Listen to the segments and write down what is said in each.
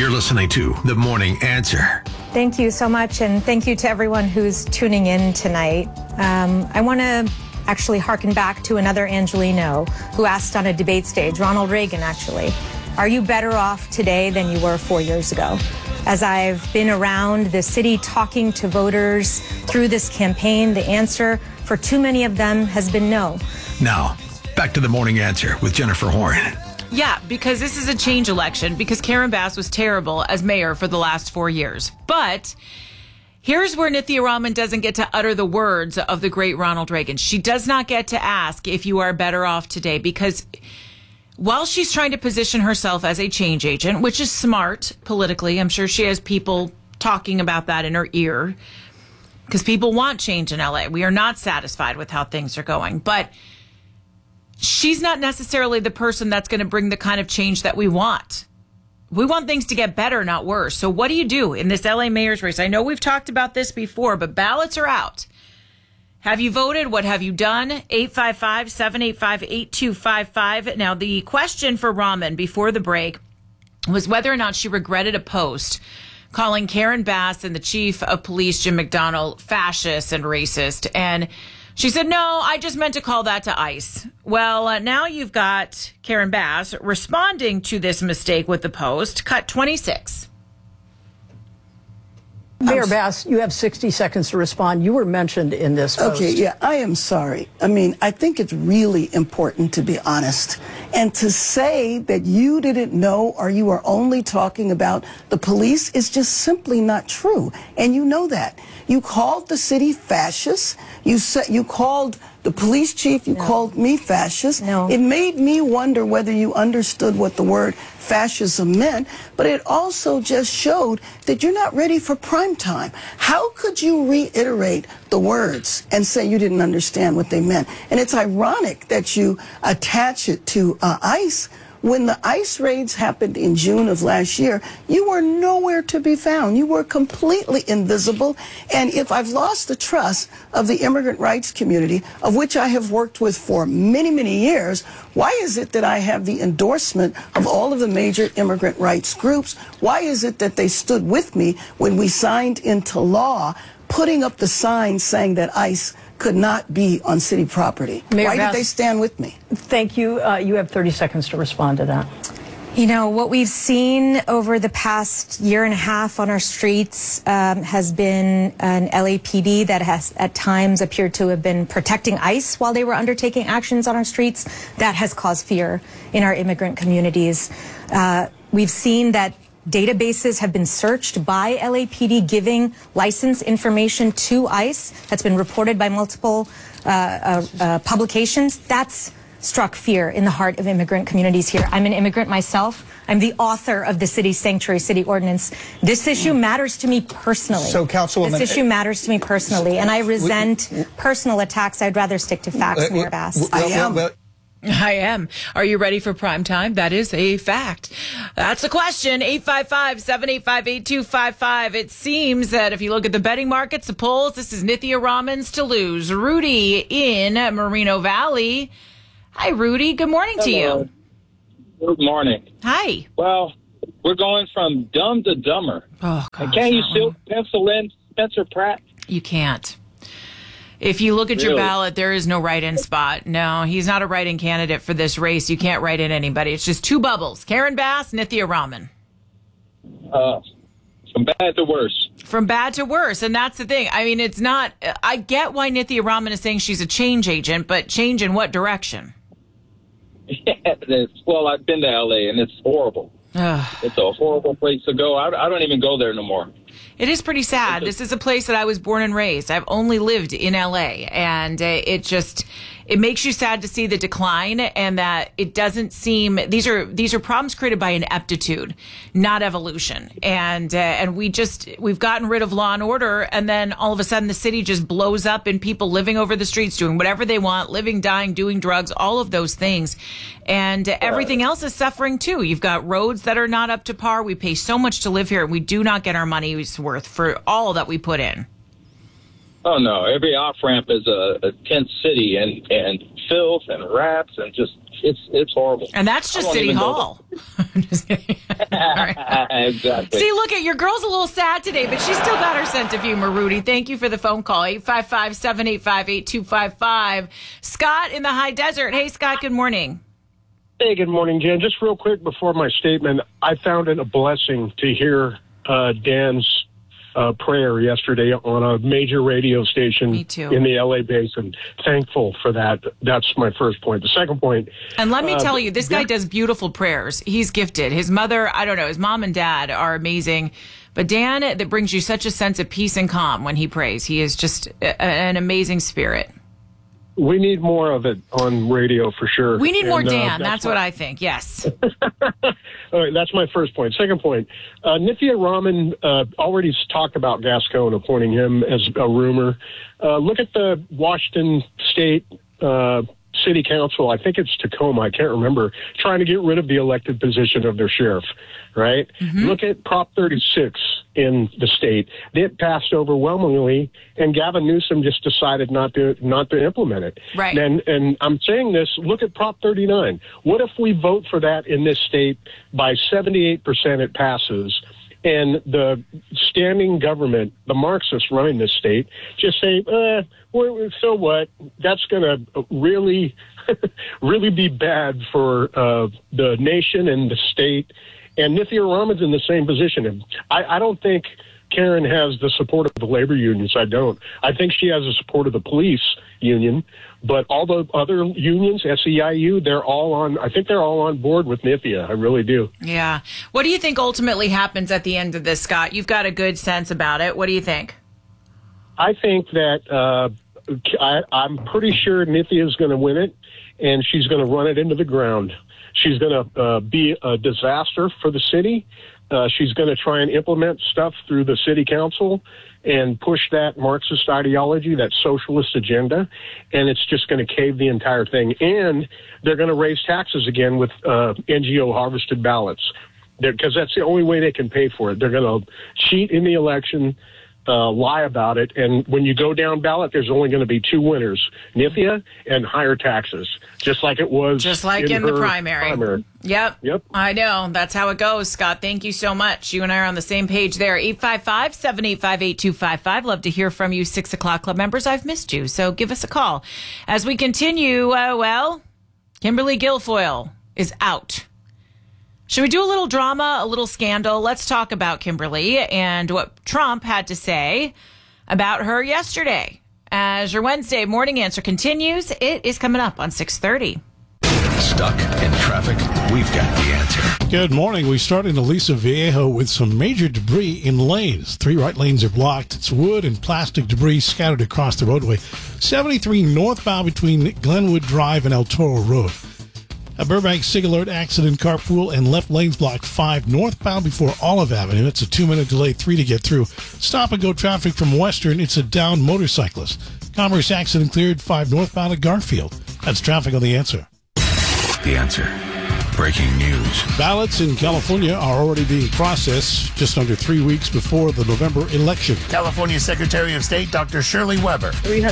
You're listening to The Morning Answer. Thank you so much, and thank you to everyone who's tuning in tonight. I want to actually harken back to another Angelino who asked on a debate stage, Ronald Reagan actually, are you better off today than you were 4 years ago? As I've been around the city talking to voters through this campaign, the answer for too many of them has been no. Now, back to The Morning Answer with Jennifer Horn. Yeah, because this is a change election, because Karen Bass was terrible as mayor for the last 4 years. But here's where Nithya Raman doesn't get to utter the words of the great Ronald Reagan. She does not get to ask if you are better off today, because while she's trying to position herself as a change agent, which is smart politically, I'm sure she has people talking about that in her ear, because people want change in LA. We are not satisfied with how things are going. But she's not necessarily the person that's going to bring the kind of change that we want. We want things to get better, not worse. So what do you do in this LA mayor's race? I know we've talked about this before, but ballots are out. Have you voted? What have you done? 855-785-8255. Now, the question for Raman before the break was whether or not she regretted a post calling Karen Bass and the chief of police, Jim McDonnell, fascist and racist. And she said, no, I just meant to call that to ICE. Well, now you've got Karen Bass responding to this mistake with the post. Cut 26. Mayor Bass, you have 60 seconds to respond. You were mentioned in this post. Okay, yeah, I am sorry. I mean, I think it's really important to be honest. And to say that you didn't know or you are only talking about the police is just simply not true. And you know that. You called the city fascist. You called the police chief, you called me fascist. No. It made me wonder whether you understood what the word fascism meant, but it also just showed that you're not ready for prime time. How could you reiterate the words and say you didn't understand what they meant? And it's ironic that you attach it to ICE. When the ICE raids happened in June of last year, you were nowhere to be found. You were completely invisible. And if I've lost the trust of the immigrant rights community, of which I have worked with for many, many years, why is it that I have the endorsement of all of the major immigrant rights groups? Why is it that they stood with me when we signed into law, putting up the sign saying that ICE could not be on city property? Mayor Why Bass, did they stand with me? Thank you. You have 30 seconds to respond to that. You know, what we've seen over the past year and a half on our streets has been an LAPD that has at times appeared to have been protecting ICE while they were undertaking actions on our streets. That has caused fear in our immigrant communities. We've seen that databases have been searched by LAPD giving license information to ICE. That's been reported by multiple publications. That's struck fear in the heart of immigrant communities here. I'm an immigrant myself. I'm the author of the City Sanctuary City Ordinance. This issue matters to me personally. So, Councilwoman, this issue matters to me personally, and I resent personal attacks. I'd rather stick to facts, Mayor Bass. I am. Are you ready for prime time? That is a fact. That's the question. 855-785-8255. It seems that if you look at the betting markets, the polls, this is Nithya Raman's to lose. Rudy in Moreno Valley. Hi, Rudy. Good morning to you. Good morning. Hi. Well, we're going from dumb to dumber. Oh, gosh. And can't you still pencil in Spencer Pratt? You can't. If you look at your ballot, there is no write-in spot. No, he's not a write-in candidate for this race. You can't write in anybody. It's just two bubbles. Karen Bass, Nithya Raman. From bad to worse. From bad to worse. And that's the thing. I mean, it's not... I get why Nithya Raman is saying she's a change agent, but change in what direction? Well, I've been to L.A., and it's horrible. It's a horrible place to go. I don't even go there no more. It is pretty sad. This is a place that I was born and raised. I've only lived in L.A., and it makes you sad to see the decline, and that it doesn't seem these are problems created by ineptitude, not evolution. And we've gotten rid of law and order, and then all of a sudden the city just blows up and people living over the streets doing whatever they want, living, dying, doing drugs, all of those things. And everything else is suffering too. You've got roads that are not up to par. We pay so much to live here, and we do not get our money's worth for all that we put in. Oh, no. Every off-ramp is a tent city and filth and rats and just, it's horrible. And that's just City Hall. I'm just kidding. All right. exactly. See, look at your girl's a little sad today, but she's still got her sense of humor, Rudy. Thank you for the phone call. 855-785-8255. Scott in the high desert. Hey, Scott, good morning. Hey, good morning, Jen. Just real quick before my statement, I found it a blessing to hear Dan's prayer yesterday on a major radio station Me too. in the LA Basin. Thankful for that. That's my first point. The second point. And let me tell you, this guy does beautiful prayers. He's gifted. His mother, I don't know, his mom and dad are amazing. But Dan, that brings you such a sense of peace and calm when he prays. He is just an amazing spirit. We need more of it on radio for sure. We need more And, Dan. That's what I think. Yes. All right, that's my first point. Second point, Nithya Raman already talked about Gascon appointing him as a rumor. Look at the Washington State City Council. I think it's Tacoma. I can't remember. Trying to get rid of the elected position of their sheriff, right? Mm-hmm. Look at Prop 36 in the state. It passed overwhelmingly, and Gavin Newsom just decided not to implement it. Right. And I'm saying this, look at Prop 39. What if we vote for that in this state by 78% it passes, and the standing government, the Marxists running this state, just say, so what? That's going to really, really be bad for the nation and the state. And Nithya Raman's in the same position. I don't think Karen has the support of the labor unions. I don't. I think she has the support of the police union. But all the other unions, SEIU, they're all on board with Nithya. I really do. Yeah. What do you think ultimately happens at the end of this, Scott? You've got a good sense about it. What do you think? I think that I'm pretty sure Nithya is going to win it, and she's going to run it into the ground. She's going to be a disaster for the city. She's going to try and implement stuff through the city council and push that Marxist ideology, that socialist agenda, and it's just going to cave the entire thing. And they're going to raise taxes again with NGO harvested ballots, because that's the only way they can pay for it. They're going to cheat in the election, lie about it, and when you go down ballot, there's only going to be two winners, Nithya and higher taxes, just like it was just like in the primary. Yep. I know. That's how it goes, Scott. Thank you so much. You and I are on the same page there. 855-785-8255. Love to hear from you, 6 o'clock club members. I've missed you, so give us a call. As we continue, Kimberly Guilfoyle is out. Should we do a little drama, a little scandal? Let's talk about Kimberly and what Trump had to say about her yesterday. As your Wednesday morning answer continues, it is coming up on 6:30. Stuck in traffic? We've got the answer. Good morning. We start in Aliso Viejo with some major debris in lanes. 3 right lanes are blocked. It's wood and plastic debris scattered across the roadway. 73 northbound between Glenwood Drive and El Toro Road. A Burbank SIG alert accident, carpool and left lanes blocked 5 northbound before Olive Avenue. It's a 2-minute delay, 3 to get through. Stop and go traffic from Western. It's a downed motorcyclist. Commerce accident cleared 5 northbound at Garfield. That's traffic on The Answer. The Answer. Breaking news. Ballots in California are already being processed just under 3 weeks before the November election. California Secretary of State Dr. Shirley Weber.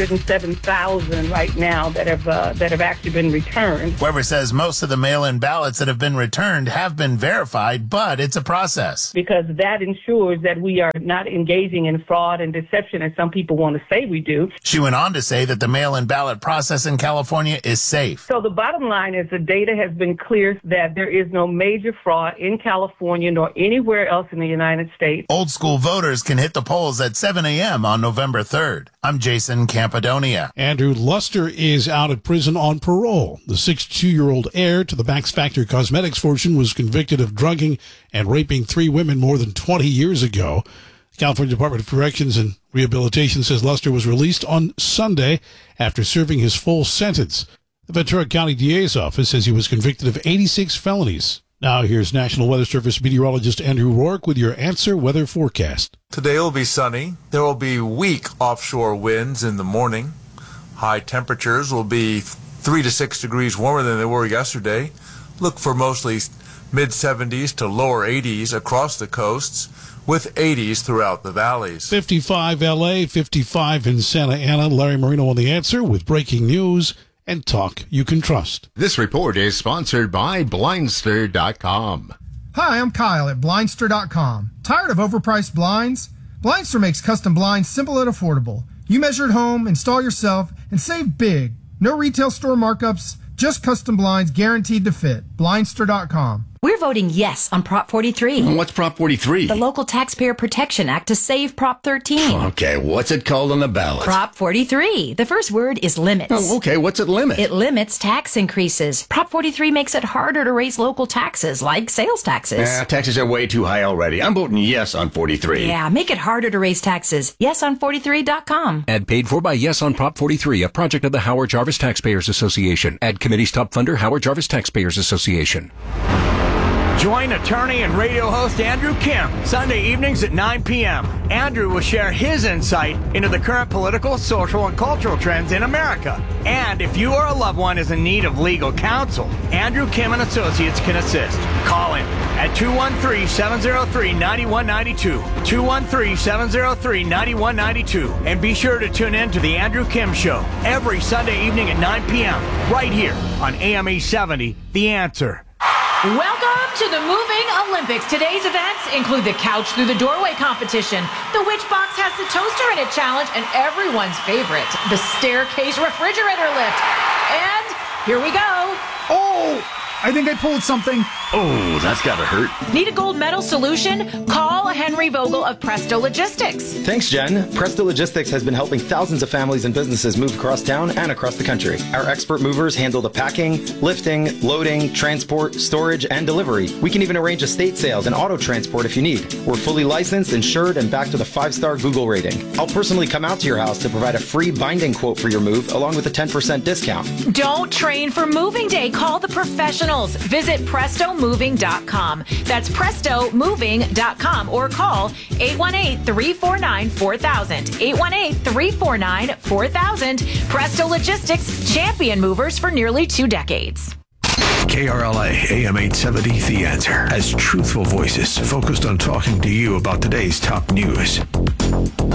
307,000 right now that have actually been returned. Weber says most of the mail-in ballots that have been returned have been verified, but it's a process. Because that ensures that we are not engaging in fraud and deception as some people want to say we do. She went on to say that the mail-in ballot process in California is safe. So the bottom line is the data has been clear that there is no major fraud in California nor anywhere else in the United States. Old school voters can hit the polls at 7 a.m. on November 3rd. I'm Jason Campadonia. Andrew Luster is out of prison on parole. The 62-year-old heir to the Max Factor Cosmetics fortune was convicted of drugging and raping 3 women more than 20 years ago. The California Department of Corrections and Rehabilitation says Luster was released on Sunday after serving his full sentence. The Ventura County DA's office says he was convicted of 86 felonies. Now here's National Weather Service meteorologist Andrew Rourke with your Answer weather forecast. Today will be sunny. There will be weak offshore winds in the morning. High temperatures will be 3 to 6 degrees warmer than they were yesterday. Look for mostly mid-70s to lower 80s across the coasts, with 80s throughout the valleys. 55 L.A., 55 in Santa Ana. Larry Marino on The Answer with breaking news and talk you can trust. This report is sponsored by Blindster.com. Hi, I'm Kyle at Blindster.com. Tired of overpriced blinds? Blindster makes custom blinds simple and affordable. You measure at home, install yourself, and save big. No retail store markups, just custom blinds guaranteed to fit. Blindster.com. We're voting yes on Prop 43. What's Prop 43? The Local Taxpayer Protection Act to save Prop 13. Okay, what's it called on the ballot? Prop 43. The first word is limits. Oh, okay, what's it limit? It limits tax increases. Prop 43 makes it harder to raise local taxes, like sales taxes. Taxes are way too high already. I'm voting yes on 43. Yeah, make it harder to raise taxes. YesOn43.com. Ad paid for by Yes on Prop 43, a project of the Howard Jarvis Taxpayers Association. Ad committee's top funder, Howard Jarvis Taxpayers Association. Join attorney and radio host Andrew Kim, Sunday evenings at 9 p.m. Andrew will share his insight into the current political, social, and cultural trends in America. And if you or a loved one is in need of legal counsel, Andrew Kim and Associates can assist. Call him at 213-703-9192, 213-703-9192, and be sure to tune in to The Andrew Kim Show every Sunday evening at 9 p.m. right here on AME 70, The Answer. Welcome to the Moving Olympics. Today's events include the Couch Through the Doorway competition, the Which Box Has the Toaster in It challenge, and everyone's favorite, the Staircase Refrigerator Lift. And here we go. Oh, I think I pulled something. Oh, that's gotta hurt. Need a gold medal solution? Call Henry Vogel of Presto Logistics. Thanks, Jen. Presto Logistics has been helping thousands of families and businesses move across town and across the country. Our expert movers handle the packing, lifting, loading, transport, storage, and delivery. We can even arrange estate sales and auto transport if you need. We're fully licensed, insured, and backed with a 5-star Google rating. I'll personally come out to your house to provide a free binding quote for your move, along with a 10% discount. Don't train for moving day. Call the professionals. Visit PrestoMoving.com. That's PrestoMoving.com or call 818-349-4000. 818-349-4000. Presto Logistics, champion movers for nearly 2 decades. KRLA AM 870, The Answer, has truthful voices focused on talking to you about today's top news.